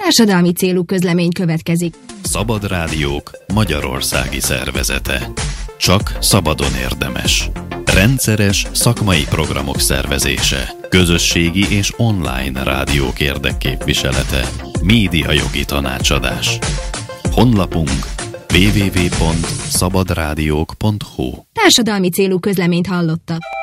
Társadalmi célú közlemény következik. Szabad Rádiók magyarországi szervezete. Csak szabadon érdemes. Rendszeres szakmai programok szervezése. Közösségi és online rádiók érdekképviselete. Médiajogi tanácsadás. Honlapunk www.szabadradiók.hu. Társadalmi célú közleményt hallottak.